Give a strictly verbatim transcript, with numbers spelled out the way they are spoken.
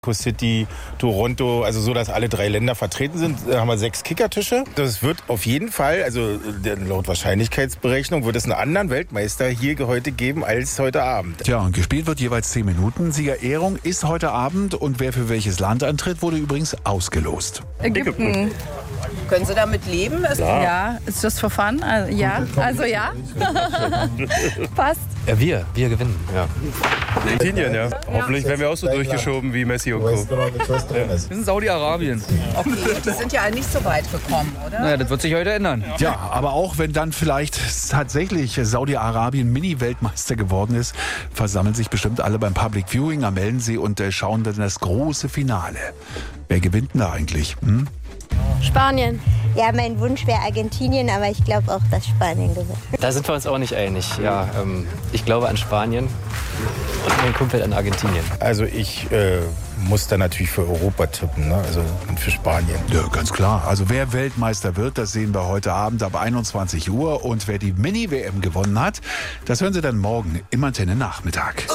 City, Toronto, also so, dass alle drei Länder vertreten sind, da haben wir sechs Kickertische. Das wird auf jeden Fall, also laut Wahrscheinlichkeitsberechnung, wird es einen anderen Weltmeister hier heute geben als heute Abend. Tja, und gespielt wird jeweils zehn Minuten. Siegerehrung ist heute Abend und wer für welches Land antritt, wurde übrigens ausgelost. Ägypten. Können Sie damit leben? Ist Ja, ja, ist just for fun. Also, ja, also ja. Passt. Ja, wir, wir gewinnen, ja. Argentinien, ja. Hoffentlich werden wir auch so durchgeschoben wie Messi und Co. Wir sind Saudi-Arabien. Okay, die sind ja nicht so weit gekommen, oder? Naja, das wird sich heute ändern. Ja, aber auch wenn dann vielleicht tatsächlich Saudi-Arabien Mini-Weltmeister geworden ist, versammeln sich bestimmt alle beim Public Viewing am Mellensee und äh, schauen dann das große Finale. Wer gewinnt denn da eigentlich? Hm? Spanien. Ja, mein Wunsch wäre Argentinien, aber ich glaube auch, dass Spanien gewinnt. Da sind wir uns auch nicht einig. Ja, ähm, ich glaube an Spanien und mein Kumpel an Argentinien. Also ich äh, muss da natürlich für Europa tippen, ne? Also für Spanien. Ja, ganz klar. Also wer Weltmeister wird, das sehen wir heute Abend ab einundzwanzig Uhr. Und wer die Mini-W M gewonnen hat, das hören Sie dann morgen im Antenne-Nachmittag.